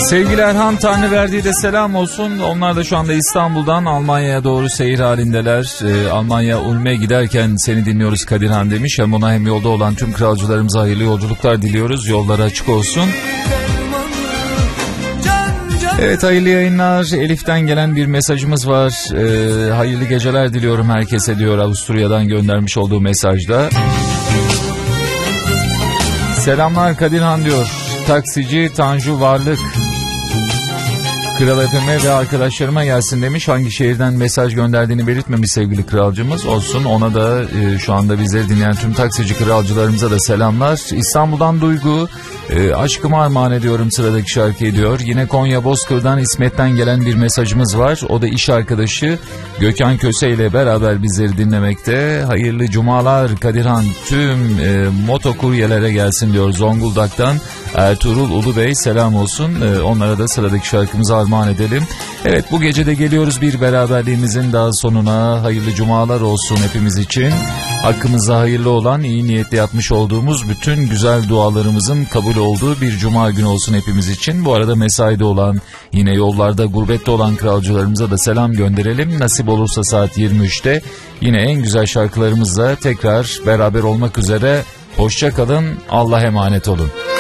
Sevgili Erhan Tanrıverdi'ye de selam olsun. Onlar da şu anda İstanbul'dan Almanya'ya doğru seyir halindeler. Almanya Ulm'e giderken seni dinliyoruz Kadirhan demiş. Hem ona hem yolda olan tüm kralcılarımıza hayırlı yolculuklar diliyoruz. Yolları açık olsun. Evet, hayırlı yayınlar. Elif'ten gelen bir mesajımız var. Hayırlı geceler diliyorum herkese diyor Avusturya'dan göndermiş olduğu mesajda. Selamlar Kadirhan diyor. Taksici Tanju Varlık. Kral FM'e ve arkadaşlarıma gelsin demiş. Hangi şehirden mesaj gönderdiğini belirtmemiş sevgili kralcımız. Olsun, ona da şu anda bizleri dinleyen tüm taksici kralcılarımıza da selamlar. İstanbul'dan Duygu. Aşkıma armağan ediyorum sıradaki şarkıyı diyor. Yine Konya Bozkır'dan İsmet'ten gelen bir mesajımız var. O da iş arkadaşı Gökhan Köse ile beraber bizleri dinlemekte. Hayırlı cumalar Kadirhan, tüm motokuryelere gelsin diyor Zonguldak'tan. Ertuğrul Ulubey selam olsun. Onlara da sıradaki şarkımızı armağan edelim. Evet, bu gece de geliyoruz bir beraberliğimizin daha sonuna. Hayırlı cumalar olsun hepimiz için. Hakkımızda hayırlı olan, iyi niyetle yapmış olduğumuz bütün güzel dualarımızın kabul olduğu bir cuma günü olsun hepimiz için. Bu arada mesaide olan, yine yollarda gurbette olan kralcılarımıza da selam gönderelim. Nasip olursa saat 23'te yine en güzel şarkılarımızla tekrar beraber olmak üzere. Hoşça kalın, Allah'a emanet olun.